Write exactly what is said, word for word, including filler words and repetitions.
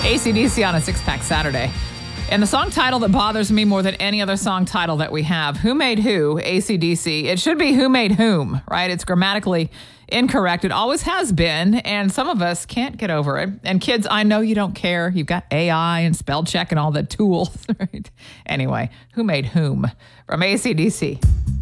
A C D C on a six-pack Saturday. And the song title that bothers me more than any other song title that we have, Who Made Who, A C D C. It should be Who Made Whom, right? It's grammatically incorrect. It always has been, and some of us can't get over it. And kids, I know you don't care. You've got A I and spell check and all the tools, right? Anyway, Who Made Whom from A C D C.